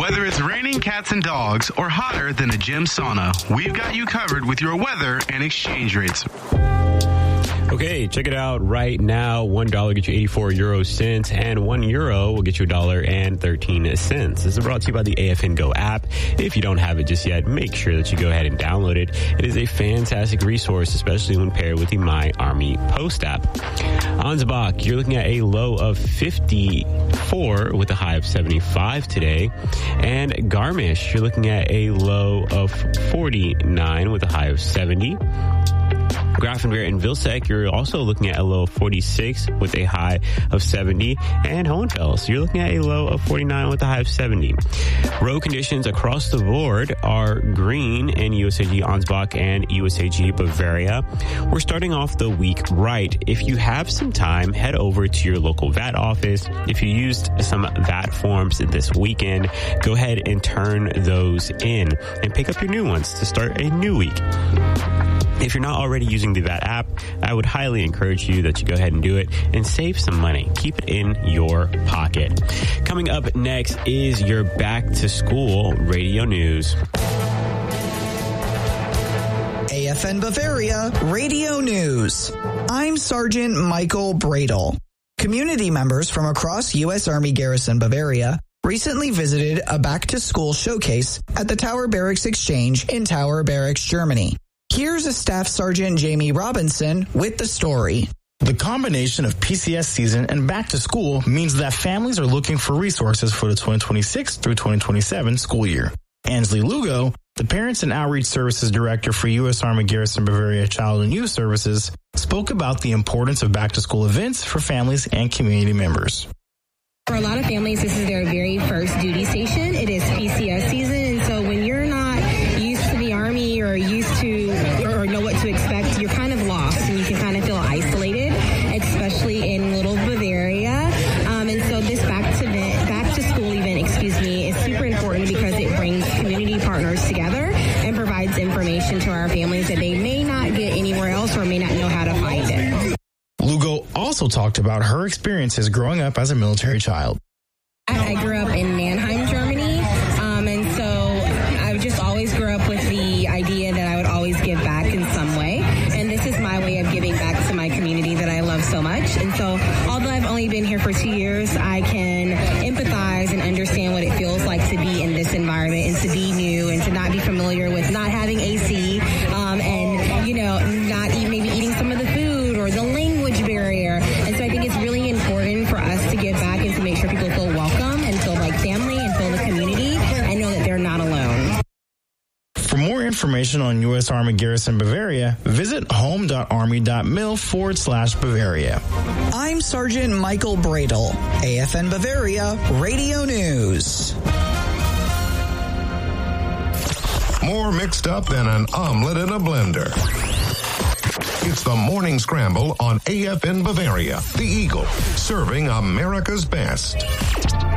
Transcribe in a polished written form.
Whether it's raining cats and dogs or hotter than a gym sauna, we've got you covered with your weather and exchange rates. Okay, check it out right now. $1 gets you 84 euro cents, and €1 will get you $1.13. This is brought to you by the AFN Go app. If you don't have it just yet, make sure that you go ahead and download it. It is a fantastic resource, especially when paired with the My Army Post app. Ansbach, you're looking at a low of 54 with a high of 75 today. And Garmisch, you're looking at a low of 49 with a high of 70. Grafenweer and Vilsek, you're also looking at a low of 46 with a high of 70. And Hohenfels, you're looking at a low of 49 with a high of 70. Road conditions across the board are green in USAG Ansbach and USAG Bavaria. We're starting off the week right. If you have some time, head over to your local VAT office. If you used some VAT forms this weekend, go ahead and turn those in and pick up your new ones to start a new week. If you're not already using the VAT app, I would highly encourage you that you go ahead and do it and save some money. Keep it in your pocket. Coming up next is your back to school radio news. AFN Bavaria Radio News. I'm Sergeant Michael Bradle. Community members from across U.S. Army Garrison Bavaria recently visited a back-to-school showcase at the Tower Barracks Exchange in Tower Barracks, Germany. Here's a Staff Sergeant Jamie Robinson with the story. The combination of PCS season and back to school means that families are looking for resources for the 2026 through 2027 school year. Ansley Lugo, the Parents and Outreach Services Director for U.S. Army Garrison Bavaria Child and Youth Services, spoke about the importance of back to school events for families and community members. For a lot of families, this is their very first duty station. It is PCS season, and so when you're not used to the Army or used to or know what to expect, you're kind of lost and you can kind of feel isolated, especially in little Bavaria. And so this back to school event, is super important because it brings community partners together and provides information to our families that they may not get anywhere else or may not know how to find it. Lugo also talked about her experiences growing up as a military child. I grew up in Mannheim, Germany, and so I just always grew up with the idea that I would always give back in some way, and this is my way of giving back to my community that I love so much. And so although I've only been here for 2 years, I can empathize and understand what it feels like to be in this environment and to be new and to not be familiar with not having AC and, not maybe eating some of the food or the language barrier. And so I think it's really important for us to give back and to make sure people feel welcome and feel like family and feel the community and know that they're not alone. For more information on U.S. Army Garrison Bavaria, visit home.army.mil/Bavaria. I'm Sergeant Michael Bradle, AFN Bavaria Radio News. More mixed up than an omelet in a blender. It's the Morning Scramble on AFN Bavaria, the Eagle, serving America's best.